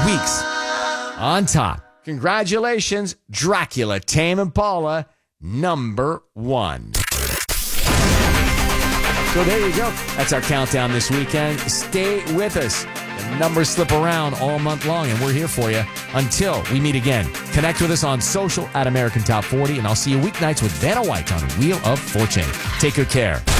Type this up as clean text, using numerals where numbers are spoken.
weeks on top. Congratulations, Dracula, Tame Impala, number 1. So there you go. That's our countdown this weekend. Stay with us. The numbers slip around all month long, and we're here for you until we meet again. Connect with us on social at American Top 40, and I'll see you weeknights with Vanna White on Wheel of Fortune. Take good care.